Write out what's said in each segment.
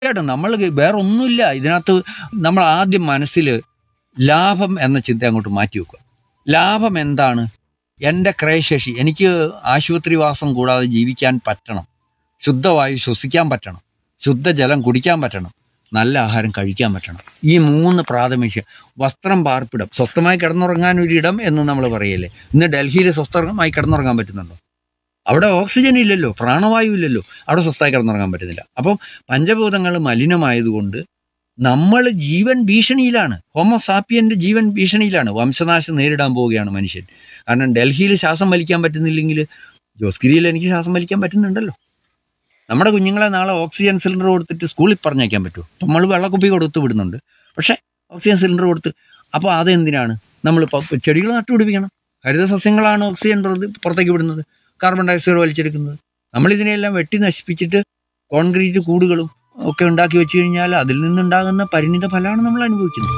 തീർച്ചയായിട്ടും നമ്മൾ വേറെ ഒന്നുമില്ല ഇതിനകത്ത്. നമ്മൾ ആദ്യം മനസ്സിൽ ലാഭം എന്ന ചിന്ത അങ്ങോട്ട് മാറ്റി വെക്കുക. ലാഭം എന്താണ്? എൻ്റെ ക്രയശേഷി, എനിക്ക് ആശുപത്രിവാസം കൂടാതെ ജീവിക്കാൻ പറ്റണം, ശുദ്ധവായു ശ്വസിക്കാൻ പറ്റണം, ശുദ്ധജലം കുടിക്കാൻ പറ്റണം, നല്ല ആഹാരം കഴിക്കാൻ പറ്റണം. ഈ 3 പ്രാഥമിക. വസ്ത്രം, പാർപ്പിടം, സ്വസ്ഥമായി കിടന്നുറങ്ങാൻ ഒരിടം എന്ന് നമ്മൾ പറയല്ലേ. ഇന്ന് ഡൽഹിയിൽ സ്വസ്ഥമായി കിടന്നുറങ്ങാൻ പറ്റുന്നുണ്ടോ? അവിടെ ഓക്സിജൻ ഇല്ലല്ലോ, പ്രാണവായു ഇല്ലല്ലോ, അവിടെ സ്വസ്ഥമായി കിടന്നുറങ്ങാൻ പറ്റുന്നില്ല. അപ്പം പഞ്ചഭൂതങ്ങൾ മലിനമായതുകൊണ്ട് നമ്മൾ ജീവൻ ഭീഷണിയിലാണ്. ഹോമോസാപ്പിയൻ്റെ ജീവൻ ഭീഷണിയിലാണ്. വംശനാശം നേരിടാൻ പോവുകയാണ് മനുഷ്യൻ. കാരണം ഡൽഹിയിൽ ശ്വാസം വലിക്കാൻ പറ്റുന്നില്ലെങ്കിൽ ജോസ്ഗിരിയിൽ എനിക്ക് ശ്വാസം വലിക്കാൻ പറ്റുന്നുണ്ടല്ലോ. നമ്മുടെ കുഞ്ഞുങ്ങളെ നാളെ ഓക്സിജൻ സിലിണ്ടർ കൊടുത്തിട്ട് സ്കൂളിൽ പറഞ്ഞയക്കാൻ പറ്റുമോ? നമ്മൾ വെള്ളക്കുപ്പി കൊടുത്ത് വിടുന്നുണ്ട്, പക്ഷേ ഓക്സിജൻ സിലിണ്ടർ കൊടുത്ത്. അപ്പോൾ അതെന്തിനാണ്? നമ്മൾ ചെടികൾ നട്ടുപിടിപ്പിക്കണം. ഹരിതസസ്യങ്ങളാണ് ഓക്സിജൻ പുറത്തേക്ക് വിടുന്നത്, കാർബൺ ഡയോക്സൈഡ് വലിച്ചെടുക്കുന്നത്. നമ്മളിതിനെയെല്ലാം വെട്ടി നശിപ്പിച്ചിട്ട് കോൺക്രീറ്റ് കൂടുകളും ഒക്കെ ഉണ്ടാക്കി വെച്ച് കഴിഞ്ഞാൽ അതിൽ നിന്നുണ്ടാകുന്ന പരിണിത ഫലമാണ് നമ്മൾ അനുഭവിക്കുന്നത്.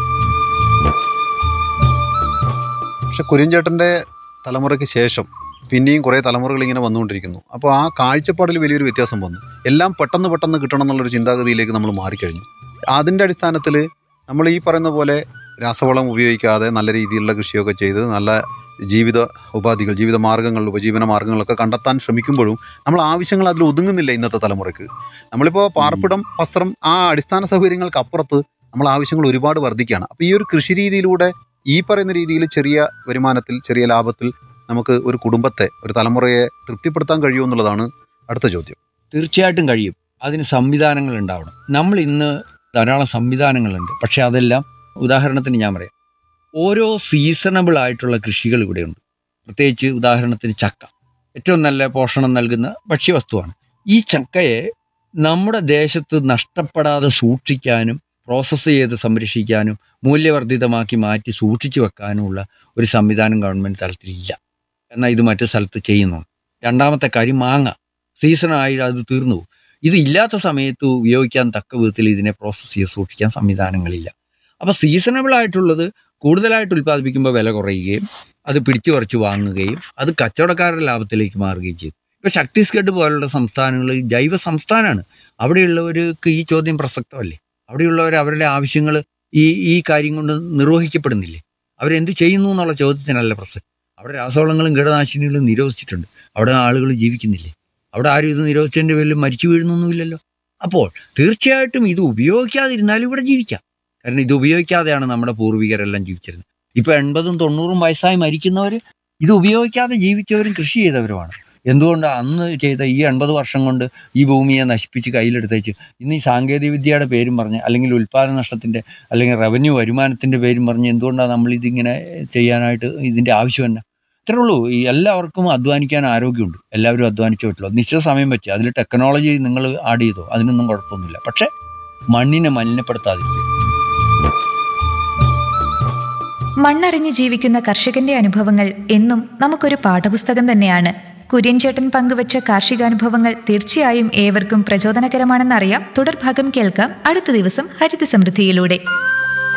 പക്ഷെ കുര്യൻചേട്ടൻ്റെ തലമുറയ്ക്ക് ശേഷം പിന്നെയും കുറേ തലമുറകൾ ഇങ്ങനെ വന്നുകൊണ്ടിരിക്കുന്നു. അപ്പോൾ ആ കാഴ്ചപ്പാടിൽ വലിയൊരു വ്യത്യാസം വന്നു. എല്ലാം പെട്ടെന്ന് പെട്ടെന്ന് കിട്ടണം എന്നുള്ളൊരു ചിന്താഗതിയിലേക്ക് നമ്മൾ മാറിക്കഴിഞ്ഞു. അതിൻ്റെ അടിസ്ഥാനത്തിൽ നമ്മൾ ഈ പറയുന്ന പോലെ രാസവളം ഉപയോഗിക്കാതെ നല്ല രീതിയിലുള്ള കൃഷിയൊക്കെ ചെയ്ത് നല്ല ജീവിത ഉപാധികൾ, ജീവിത മാർഗ്ഗങ്ങൾ, ഉപജീവന മാർഗ്ഗങ്ങളൊക്കെ കണ്ടെത്താൻ ശ്രമിക്കുമ്പോഴും നമ്മൾ ആവശ്യങ്ങൾ അതിൽ ഒതുങ്ങുന്നില്ല ഇന്നത്തെ തലമുറയ്ക്ക്. നമ്മളിപ്പോൾ പാർപ്പിടം, വസ്ത്രം, ആ അടിസ്ഥാന സൗകര്യങ്ങൾക്ക് അപ്പുറത്ത് നമ്മൾ ആവശ്യങ്ങൾ ഒരുപാട് വർദ്ധിക്കുകയാണ്. അപ്പോൾ ഈ ഒരു കൃഷി രീതിയിലൂടെ ഈ പറയുന്ന രീതിയിൽ ചെറിയ വരുമാനത്തിൽ, ചെറിയ ലാഭത്തിൽ നമുക്ക് ഒരു കുടുംബത്തെ, ഒരു തലമുറയെ തൃപ്തിപ്പെടുത്താൻ കഴിയുമോ എന്നുള്ളതാണ് അടുത്ത ചോദ്യം. തീർച്ചയായിട്ടും കഴിയും. അതിന് സംവിധാനങ്ങൾ ഉണ്ടാവണം. നമ്മൾ ഇന്ന് ധാരാളം സംവിധാനങ്ങളുണ്ട്, പക്ഷേ അതെല്ലാം, ഉദാഹരണത്തിന് ഞാൻ പറയാം, ഓരോ സീസണബിൾ ആയിട്ടുള്ള കൃഷികൾ ഇവിടെയുണ്ട്. പ്രത്യേകിച്ച് ഉദാഹരണത്തിന് ചക്ക ഏറ്റവും നല്ല പോഷണം നൽകുന്ന ഭക്ഷ്യവസ്തുവാണ്. ഈ ചക്കയെ നമ്മുടെ ദേശത്ത് നഷ്ടപ്പെടാതെ സൂക്ഷിക്കാനും പ്രോസസ്സ് ചെയ്ത് സംരക്ഷിക്കാനും മൂല്യവർദ്ധിതമാക്കി മാറ്റി സൂക്ഷിച്ചു വെക്കാനുമുള്ള ഒരു സംവിധാനം ഗവൺമെൻറ് തലത്തിലില്ല. എന്നാൽ ഇത് മറ്റു സ്ഥലത്ത് ചെയ്യുന്നു. രണ്ടാമത്തെ കാര്യം, മാങ്ങ സീസണായി അത് തീർന്നു പോകും. ഇത് ഇല്ലാത്ത സമയത്ത് ഉപയോഗിക്കാൻ തക്ക വിധത്തിൽ ഇതിനെ പ്രോസസ്സ് ചെയ്ത് സൂക്ഷിക്കാൻ സംവിധാനങ്ങളില്ല. അപ്പോൾ സീസണബിൾ ആയിട്ടുള്ളത് കൂടുതലായിട്ട് ഉൽപ്പാദിപ്പിക്കുമ്പോൾ വില കുറയുകയും അത് പിടിച്ചു പറിച്ച് വാങ്ങുകയും അത് കച്ചവടക്കാരുടെ ലാഭത്തിലേക്ക് മാറുകയും ചെയ്തു. ഇപ്പോൾ ഛത്തീസ്ഗഡ് പോലുള്ള സംസ്ഥാനങ്ങൾ ജൈവ സംസ്ഥാനമാണ്. അവിടെയുള്ളവർക്ക് ഈ ചോദ്യം പ്രസക്തമല്ലേ? അവിടെയുള്ളവർ അവരുടെ ആവശ്യങ്ങൾ ഈ കാര്യം കൊണ്ട് നിർവഹിക്കപ്പെടുന്നില്ലേ? അവരെന്ത് ചെയ്യുന്നു എന്നുള്ള ചോദ്യത്തിനല്ല പ്രസക്തി. അവിടെ രാസവളങ്ങളും കീടനാശിനികളും നിരോധിച്ചിട്ടുണ്ട്. അവിടെ ആളുകൾ ജീവിക്കുന്നില്ലേ? അവിടെ ആരും ഇത് നിരോധിച്ചതിൻ്റെ പേരിൽ മരിച്ചു വീഴുന്നൊന്നുമില്ലല്ലോ. അപ്പോൾ തീർച്ചയായിട്ടും ഇത് ഉപയോഗിക്കാതിരുന്നാലും ഇവിടെ ജീവിക്കാം. കാരണം ഇത് ഉപയോഗിക്കാതെയാണ് നമ്മുടെ പൂർവികരെല്ലാം ജീവിച്ചിരുന്നത്. ഇപ്പോൾ 80-90 വയസ്സായി മരിക്കുന്നവർ ഇത് ഉപയോഗിക്കാതെ ജീവിച്ചവരും കൃഷി ചെയ്തവരുമാണ്. എന്തുകൊണ്ട് അന്ന് ചെയ്ത ഈ 80 വർഷം കൊണ്ട് ഈ ഭൂമിയെ നശിപ്പിച്ച് കയ്യിലെടുത്തേച്ച് ഇന്ന് ഈ സാങ്കേതിക വിദ്യയുടെ പേരും പറഞ്ഞ്, അല്ലെങ്കിൽ ഉൽപ്പാദന നഷ്ടത്തിൻ്റെ, അല്ലെങ്കിൽ റവന്യൂ വരുമാനത്തിൻ്റെ പേരും പറഞ്ഞ് എന്തുകൊണ്ടാണ് നമ്മളിതിങ്ങനെ ചെയ്യാനായിട്ട് ഇതിൻ്റെ ആവശ്യം തന്നെ? ഇത്രേ ഉള്ളൂ. ഈ എല്ലാവർക്കും അധ്വാനിക്കാൻ ആരോഗ്യമുണ്ട്, എല്ലാവരും അധ്വാനിച്ചേ പറ്റുള്ളൂ. നിശ്ചിത സമയം വെച്ച് അതിൽ ടെക്നോളജി നിങ്ങൾ ആഡ് ചെയ്തോ, അതിനൊന്നും കുഴപ്പമൊന്നുമില്ല. പക്ഷേ മണ്ണിനെ മലിനപ്പെടുത്താതിരിക്കും. മണ്ണറിഞ്ഞ് ജീവിക്കുന്ന കർഷകന്റെ അനുഭവങ്ങൾ എന്നും നമുക്കൊരു പാഠപുസ്തകം തന്നെയാണ്. കുര്യൻചേട്ടൻ പങ്കുവച്ച കാർഷികാനുഭവങ്ങൾ തീർച്ചയായും ഏവർക്കും പ്രചോദനകരമാണെന്നറിയാം. തുടർഭാഗം കേൾക്കാം അടുത്ത ദിവസം ഹരിത സമൃദ്ധിയിലൂടെ.